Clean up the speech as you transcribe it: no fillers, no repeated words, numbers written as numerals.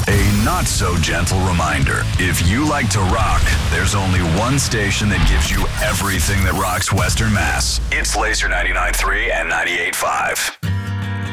A not-so-gentle reminder. If you like to rock, there's only one station that gives you everything that rocks Western Mass. It's Laser 99.3 and 98.5.